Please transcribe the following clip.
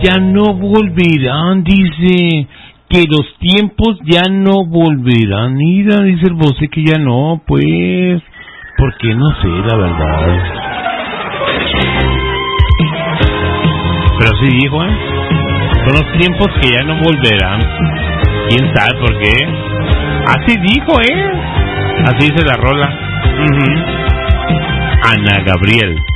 ya no volverán, dice, que los tiempos ya no volverán. Mira, dice el Bosé que ya no, pues, porque no sé, la verdad. Pero sí dijo, son los tiempos que ya no volverán. ¿Quién sabe por qué? Así dijo, así dice la rola. Ana Gabriel.